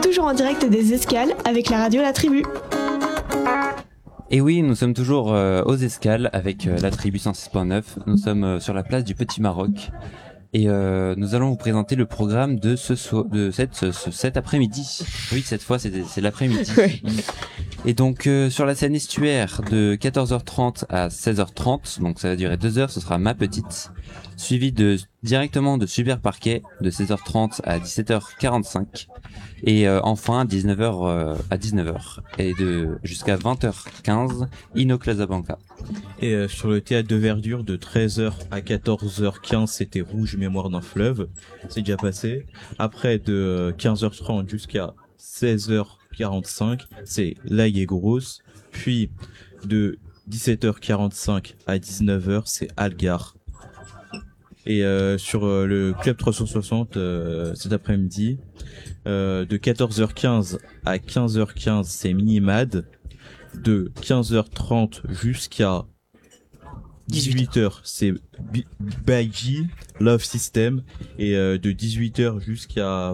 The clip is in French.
toujours en direct des Escales avec la radio La Tribu. Et oui, nous sommes toujours aux Escales avec la Tribu 106.9. Nous sommes sur la place du Petit Maroc. Et nous allons vous présenter le programme de cet après-midi. Oui, cette fois, c'est l'après-midi. Ouais. Et donc, sur la scène estuaire de 14h30 à 16h30, donc ça va durer 2 heures, ce sera Ma Petite, suivi directement de Super Parquet de 16h30 à 17h45, et enfin 19h à 19h, et jusqu'à 20h15, Ino Casablanca. Et sur le théâtre de verdure de 13h à 14h15, c'était Rouge Mémoire d'un fleuve, c'est déjà passé. Après de 15h30 jusqu'à 16h45, c'est L'Aïe est grosse. Puis de 17h45 à 19h, c'est Algar. Et sur le Club 360 cet après-midi, de 14h15 à 15h15, c'est Minimad. De 15h30 jusqu'à 18h, c'est Baiji, Love System. Et de 18h jusqu'à